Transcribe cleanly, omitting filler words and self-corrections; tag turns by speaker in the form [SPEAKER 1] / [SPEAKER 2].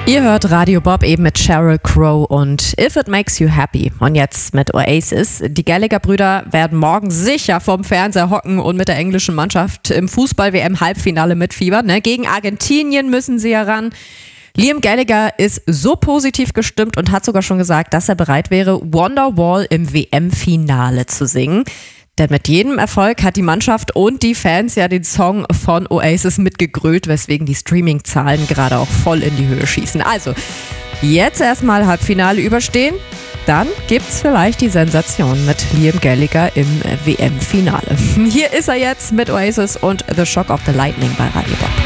[SPEAKER 1] Ihr hört Radio Bob eben mit Sheryl Crow und If It Makes You Happy. Und jetzt mit Oasis. Die Gallagher-Brüder werden morgen sicher vorm Fernseher hocken und mit der englischen Mannschaft im Fußball-WM-Halbfinale mitfiebern. Gegen Argentinien müssen sie ja ran. Liam Gallagher ist so positiv gestimmt und hat sogar schon gesagt, dass er bereit wäre, Wonderwall im WM-Finale zu singen. Denn mit jedem Erfolg hat die Mannschaft und die Fans ja den Song von Oasis mitgegrölt, weswegen die Streaming-Zahlen gerade auch voll in die Höhe schießen. Also, jetzt erstmal Halbfinale überstehen, dann gibt's vielleicht die Sensation mit Liam Gallagher im WM-Finale. Hier ist er jetzt mit Oasis und The Shock of the Lightning bei Radio Bob.